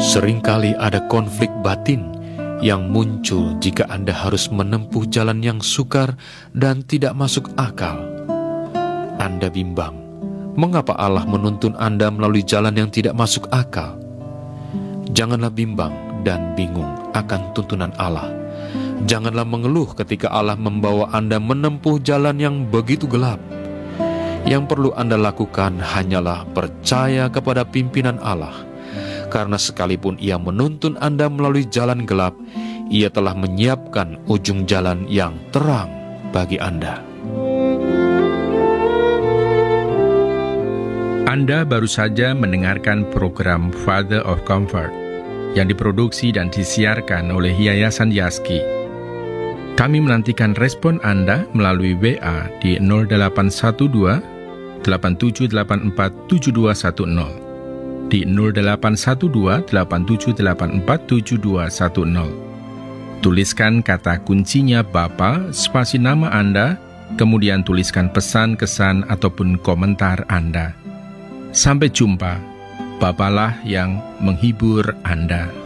Seringkali ada konflik batin yang muncul jika Anda harus menempuh jalan yang sukar dan tidak masuk akal. Anda bimbang, mengapa Allah menuntun Anda melalui jalan yang tidak masuk akal? Janganlah bimbang dan bingung akan tuntunan Allah. Janganlah mengeluh ketika Allah membawa Anda menempuh jalan yang begitu gelap. Yang perlu Anda lakukan hanyalah percaya kepada pimpinan Allah. Karena sekalipun Ia menuntun Anda melalui jalan gelap, Ia telah menyiapkan ujung jalan yang terang bagi Anda. Anda baru saja mendengarkan program Father of Comfort yang diproduksi dan disiarkan oleh Yayasan Yaski. Kami menantikan respon Anda melalui WA di 0812 8784 7210. Di 0812-8784-7210. Tuliskan kata kuncinya Bapa, spasi nama Anda, kemudian tuliskan pesan, kesan, ataupun komentar Anda. Sampai jumpa, Bapalah yang menghibur Anda.